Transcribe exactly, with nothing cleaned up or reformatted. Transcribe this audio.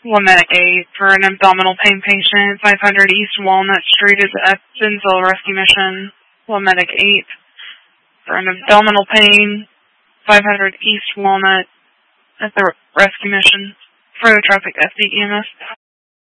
Womedic eight for an abdominal pain patient, five hundred East Walnut Street at the Evansville Rescue Mission. Womedic eight for an abdominal pain, five hundred East Walnut at the Rescue Mission. Further traffic, F D E M S.